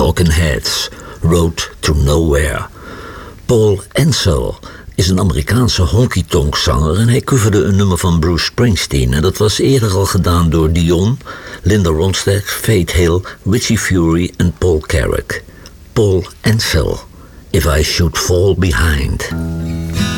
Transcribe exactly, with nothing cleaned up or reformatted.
Talking Heads, Road to Nowhere. Paul Ansel is een Amerikaanse honky-tonk zanger en hij coverde een nummer van Bruce Springsteen. En dat was eerder al gedaan door Dion, Linda Ronstadt, Faith Hill, Richie Fury en Paul Carrack. Paul Ansel, If I Should Fall Behind.